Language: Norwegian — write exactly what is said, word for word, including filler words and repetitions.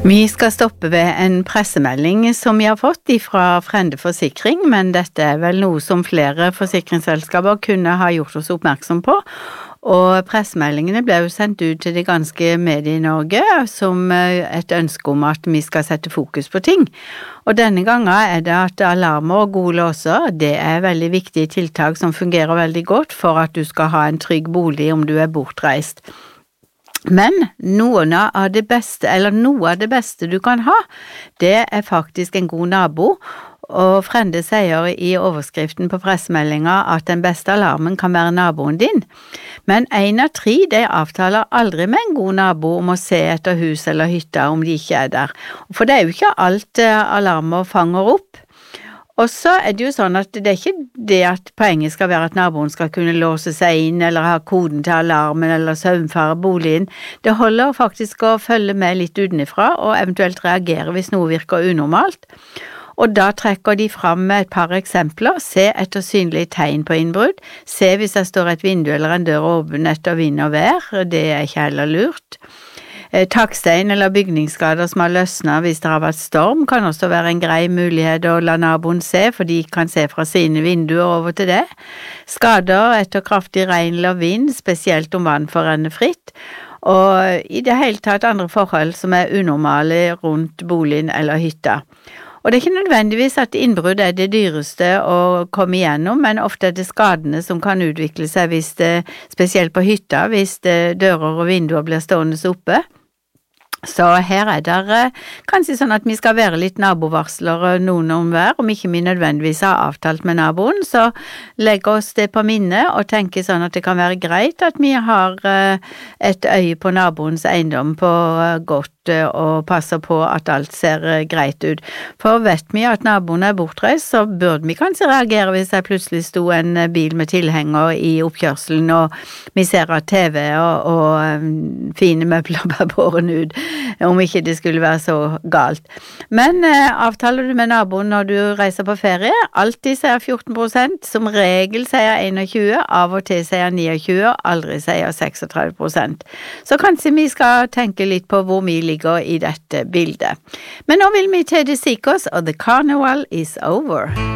Vi skal stoppe ved en pressemelding som vi har fått fra Frende Forsikring, men dette er vel noe som flere forsikringsselskaper kunne ha gjort oss oppmerksom på. Og pressemeldingene ble jo sendt ut til det ganske mediet i Norge som et ønske om at vi skal sette fokus på ting. Og denne gangen er det at alarmer og gode låser, det er veldig viktige tiltak som fungerer veldig godt for at du skal ha en trygg bolig om du er bortreist. Men noen av det beste, eller noe av det beste du kan ha, det er faktisk en god nabo, og Frende sier i overskriften på pressemeldinga at den beste alarmen kan være naboen din. Men en av tre, de avtaler aldri med en god nabo om å se etter hus eller hytter om de ikke er der. For det er jo ikke alt alarmer fanger opp. Og så er det jo sånn at det er ikke det at poenget skal være at naboen skal kunne låse seg inn eller ha koden til alarmen eller søvnfare boligen. Det holder faktisk å følge med litt utenifra og eventuelt reagere hvis noe virker unormalt. Og da trekker de fram med et par eksempler. Se etter synlige tegn på innbrudd. Se hvis det står et vindu eller en dør åpen etter vind og vær. Det er ikke heller lurt. Takstein eller bygningsskader som har løsnet hvis det har vært storm kan også være en grei mulighet å la naboen se, for de kan se fra sine vinduer over til det. Skader etter kraftig regn eller vind, spesielt om vann får renne fritt, og i det hele tatt andre forhold som er unormale rundt boligen eller hytta. Og det er ikke nødvendigvis at innbrudd er det dyreste å komme igjennom, men ofte er det skadene som kan utvikle seg hvis det, spesielt på hytta, hvis det, dører og vinduer blir stående oppe. Så her er det kanskje sånn at vi skal være litt nabovarsler noen om hver, om ikke vi nødvendigvis har avtalt med naboen, så legg oss det på minne og tenke sånn at det kan være greit at vi har et øye på naboens eiendom på godt og passer på at alt ser greit ut. For vet vi at naboen er bortreist, så burde vi kanskje reagere hvis det plutselig sto en bil med tilhenger i oppkjørselen, og vi ser at T V og, og fine møbler blir båren ut, om ikke det skulle være så galt. Men eh, avtaler du med naboen når du reiser på ferie? Alltid sier fjorten prosent, som regel sier tjueen, av og til sier tjueni, aldri sier tretiseks prosent. Så kanskje vi skal tenke litt på hvor vi ligger i dette bildet. Men nå vil vi til The Seekers, og The Carnival is Over.